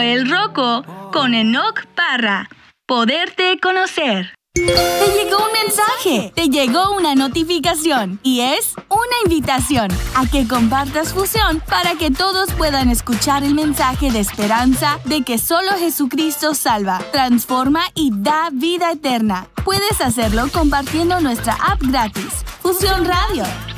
El Rocco con Enoch Parra. Poderte conocer. Te llegó un mensaje, te llegó una notificación y es una invitación a que compartas Fusión para que todos puedan escuchar el mensaje de esperanza de que solo Jesucristo salva, transforma y da vida eterna. Puedes hacerlo compartiendo nuestra app gratis, Fusión Radio.